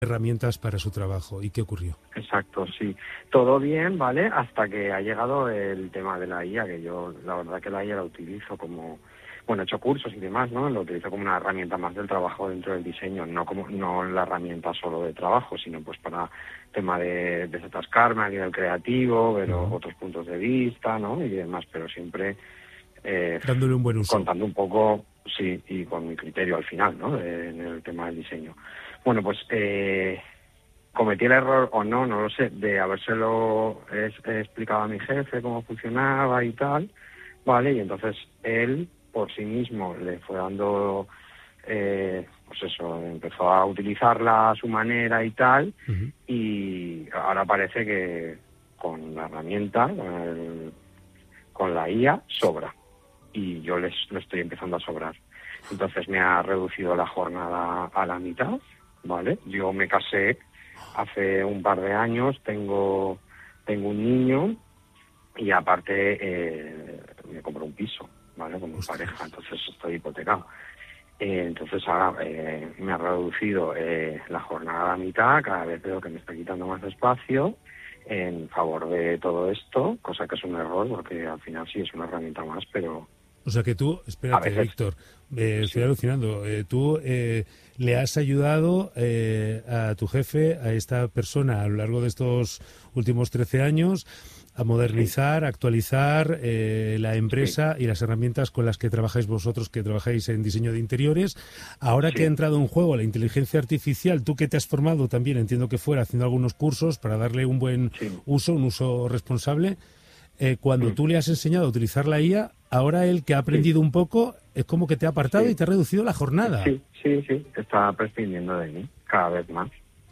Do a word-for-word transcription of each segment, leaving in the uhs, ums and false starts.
herramientas para su trabajo. ¿Y qué ocurrió? Exacto, sí. Todo bien, ¿vale? Hasta que ha llegado el tema de la I A, que yo la verdad que la I A la utilizo como, bueno, he hecho cursos y demás, ¿no? Lo utilizo como una herramienta más del trabajo dentro del diseño, no como no la herramienta solo de trabajo, sino pues para tema de desatascarme a nivel creativo, ver uh-huh. otros puntos de vista, ¿no? Y demás, pero siempre eh, dándole un buen uso. Contando un poco, sí, y con mi criterio al final, ¿no? De, en el tema del diseño. Bueno, pues eh, cometí el error, o no, no lo sé, de habérselo he, he explicado a mi jefe cómo funcionaba y tal, ¿vale? Y entonces él, por sí mismo, le fue dando, eh, pues eso, empezó a utilizarla a su manera y tal, uh-huh. Y ahora parece que con la herramienta, con, el, con la I A, sobra. Y yo les lo estoy empezando a sobrar. Entonces me ha reducido la jornada a la mitad, ¿vale? Yo me casé hace un par de años, tengo tengo un niño y aparte eh, me compré un piso, ¿vale? Con mi pareja, entonces estoy hipotecado. Eh, entonces ahora eh, me ha reducido eh, la jornada a la mitad, cada vez veo que me está quitando más espacio en favor de todo esto, cosa que es un error porque al final sí es una herramienta más, pero... O sea que tú, espérate, Víctor, eh, sí. estoy alucinando. Eh, tú eh, le has ayudado eh, a tu jefe, a esta persona, a lo largo de estos últimos trece años, a modernizar, sí. actualizar eh, la empresa sí. y las herramientas con las que trabajáis vosotros, que trabajáis en diseño de interiores. Ahora sí. que ha entrado en juego la inteligencia artificial, tú que te has formado también, entiendo que fuera, haciendo algunos cursos para darle un buen sí. uso, un uso responsable. Eh, cuando sí. tú le has enseñado a utilizar la I A, ahora él que ha aprendido sí. un poco, es como que te ha apartado sí. y te ha reducido la jornada. Sí, sí, sí, está prescindiendo de mí cada vez más.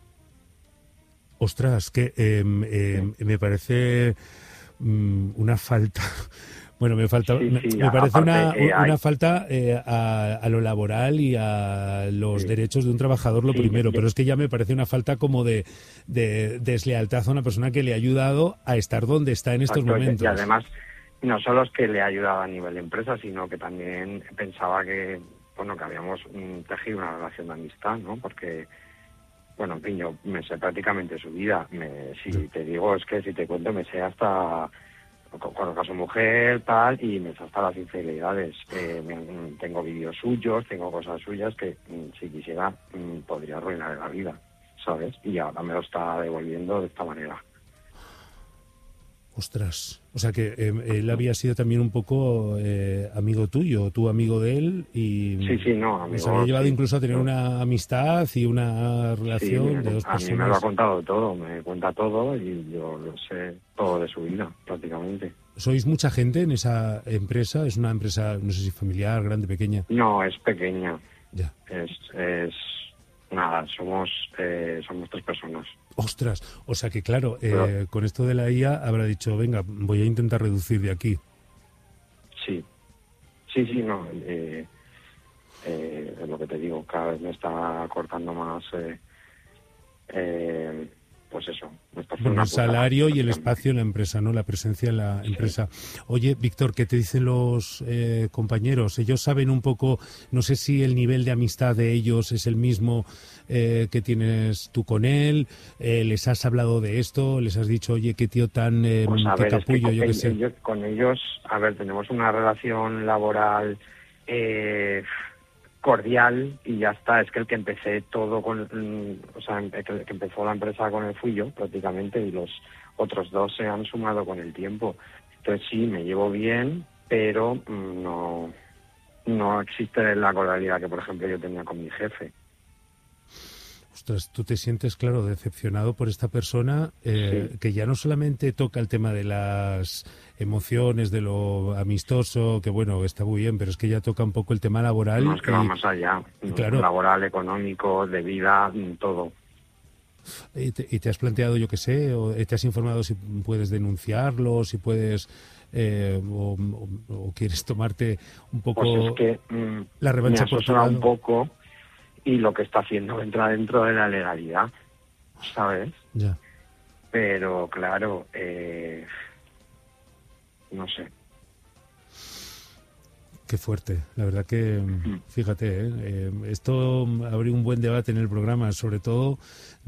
Ostras, que eh, eh, sí. me parece um, una falta... Bueno, me falta, sí, sí, me, me parece aparte, una, eh, una hay... falta eh, a, a lo laboral y a los sí. derechos de un trabajador lo sí, primero, sí. pero es que ya me parece una falta como de, de deslealtad a una persona que le ha ayudado a estar donde está en estos Exacto, momentos. Y además, no solo es que le ha ayudado a nivel de empresa, sino que también pensaba que, bueno, que habíamos um, tejido una relación de amistad, ¿no? Porque, bueno, en fin, yo me sé prácticamente su vida. Me, si sí. te digo, es que si te cuento, me sé hasta... conozco a su mujer, tal, y me hasta las infidelidades. Eh, me, tengo vídeos suyos, tengo cosas suyas que si quisiera podría arruinar la vida, ¿sabes? Y ahora me lo está devolviendo de esta manera. Ostras, o sea que eh, él había sido también un poco eh, amigo tuyo, tú amigo de él, y sí, sí, no, amigo, nos había llevado sí, incluso a tener no. una amistad y una relación sí, me, de dos a personas. A mí me lo ha contado todo, me cuenta todo y yo lo sé todo de su vida, prácticamente. ¿Sois mucha gente en esa empresa? ¿Es una empresa, no sé si familiar, grande, pequeña? No, es pequeña. Ya. Es, es nada, somos eh, somos tres personas. Ostras, o sea que claro, eh, Pero, con esto de la I A habrá dicho, venga, voy a intentar reducir de aquí. Sí, sí, sí, no, eh, eh, es lo que te digo, cada vez me está cortando más, eh, eh, pues eso. Me está bueno, el salario y el espacio en la empresa, ¿no? La presencia en la empresa. Sí. Oye, Víctor, ¿qué te dicen los eh, compañeros? Ellos saben un poco, no sé si el nivel de amistad de ellos es el mismo eh, que tienes tú con él. Eh, ¿Les has hablado de esto? ¿Les has dicho, oye, qué tío tan eh, pues a qué ver, capullo, es que yo qué sé? sé? Con ellos, a ver, tenemos una relación laboral eh, cordial y ya está. Es que el que empecé todo con, o sea, el que empezó la empresa con él fui yo prácticamente, y los otros dos se han sumado con el tiempo. Entonces sí, me llevo bien, pero mmm, no no existe la cordialidad que, por ejemplo, yo tenía con mi jefe. Ostras, tú te sientes, claro, decepcionado por esta persona eh, sí. que ya no solamente toca el tema de las emociones, de lo amistoso, que bueno, está muy bien, pero es que ya toca un poco el tema laboral. No, es que y, va más allá, claro, laboral, económico, de vida, todo. Y te, y te has planteado, yo qué sé, o te has informado si puedes denunciarlo, si puedes... Eh, o, o, o quieres tomarte un poco pues es que, mmm, la revancha me por tu lado. un poco y lo que está haciendo entra dentro de la legalidad, ¿sabes? Ya. Pero claro, eh, no sé. Qué fuerte, la verdad que, fíjate, ¿eh? Eh, esto abrió un buen debate en el programa, sobre todo